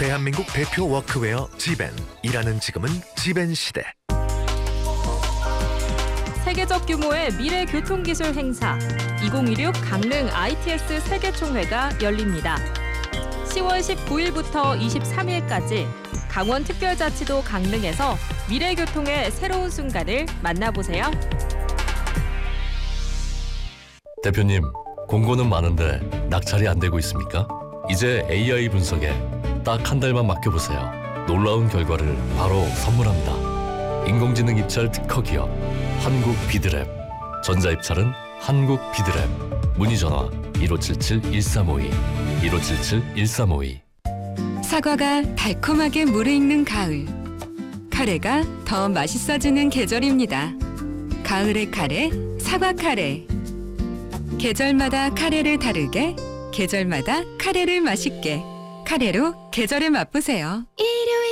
대한민국 대표 워크웨어 지벤. 일하는 지금은 지벤 시대. 세계적 규모의 미래 교통기술 행사 2016 강릉 ITS 세계총회가 열립니다. 10월 19일부터 23일까지 강원특별자치도 강릉에서 미래교통의 새로운 순간을 만나보세요. 대표님, 공고는 많은데 낙찰이 안 되고 있습니까? 이제 AI 분석에 딱 한 달만 맡겨보세요. 놀라운 결과를 바로 선물합니다. 인공지능 입찰 특허 기업 한국 비드랩. 전자입찰은 한국 비드랩. 문의전화 1577-1352 1577-1352. 사과가 달콤하게 무르익는 가을. 카레가 더 맛있어지는 계절입니다. 가을의 카레, 사과 카레. 계절마다 카레를 다르게, 계절마다 카레를 맛있게. 카레로 계절을 맛보세요.